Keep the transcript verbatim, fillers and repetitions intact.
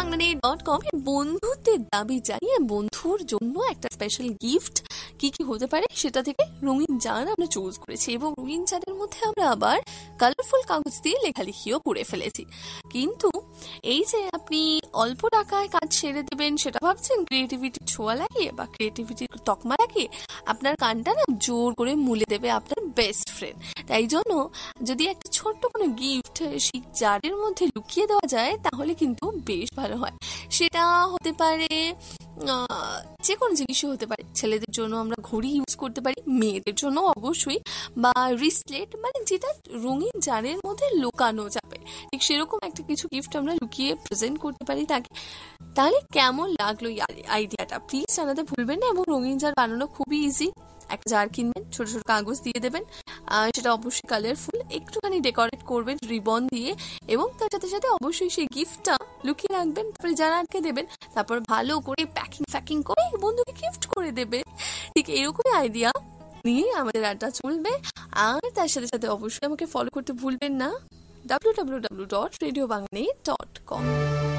বাঙালি dot com বন্ধুত্বের দাবি জানিয়ে বন্ধুর জন্য একটা স্পেশাল গিফট কি কি হতে পারে সেটা থেকে রঙিন জার আমরা চুজ করেছি, এবং রঙিন জারের মধ্যে আমরা আবার কালারফুল কাগজ দিয়ে লেখালেখিও করে ফেলেছি। কিন্তু এই যে আপনি অল্প টাকায় কাজ সেরে দেবেন সেটা ভাবছেন, ক্রিয়েটিভিটির ছোঁয়া লাগিয়ে বা ক্রিয়েটিভিটির তকমা লাগিয়ে আপনার কানটা না জোর করে মুলে দেবে আপনার বেস্ট ফ্রেন্ড। তাই জন্য যদি একটা ছোট্ট কোনো গিফট সেই জারের মধ্যে লুকিয়ে দেওয়া যায় তাহলে কিন্তু বেশ ভালো হয়। সেটা হতে পারে যে কোনো জিনিসই হতে পারে। ছেলেদের জন্য আমরা ঘড়ি ইউজ করতে পারি, মেয়েদের জন্য অবশ্যই, বা রিসলেট, মানে যেটা রঙিন জারের মধ্যে লুকানো যাবে ঠিক সেরকম একটা কিছু গিফট আমরা লুকিয়ে প্রেজেন্ট করতে পারি তাকে। তাহলে কেমন লাগলো এই আইডিয়াটা প্লিজ জানাতে ভুলবেন না। এবং রঙিন জার বানানো খুবই ইজি। একটা জার কিনবেন, ছোট ছোট কাগজ দিয়ে দেবেন, সেটা অবশ্যই কালারফুল, একটুখানি ডেকোরেট করবেন রিবন দিয়ে, এবং তার সাথে সাথে অবশ্যই সেই গিফটটা লুকিয়ে রাখবেন, তারপরে জানারকে দেবেন, তারপর ভালো করে প্যাকিং ফ্যাকিং করে বন্ধুকে গিফট করে দেবে। ঠিক এরকমই আইডিয়া নিয়ে আমাদের আড্ডা চলবে। আর তার সাথে সাথে অবশ্যই আমাকে ফলো করতে ভুলবেন না W W W dot radio Bangla dot com.